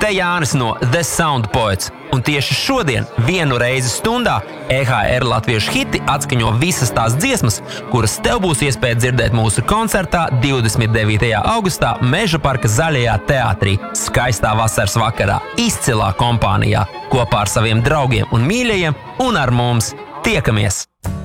Te Jānis no The Sound Poets, un tieši šodien vienu reizi stundā EHR latviešu hiti atskaņo visas tās dziesmas, kuras tev būs iespēja dzirdēt mūsu koncertā 29. augustā Meža parka Zaļajā teātrī, skaistā vasaras vakarā, izcilā kompānijā, kopā ar saviem draugiem un mīļajiem, un ar mums tiekamies!